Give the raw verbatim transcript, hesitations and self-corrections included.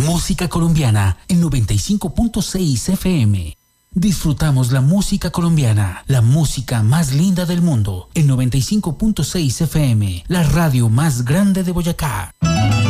Música colombiana en noventa y cinco punto seis F M. Disfrutamos la música colombiana, la música más linda del mundo, en noventa y cinco punto seis F M, la radio más grande de Boyacá.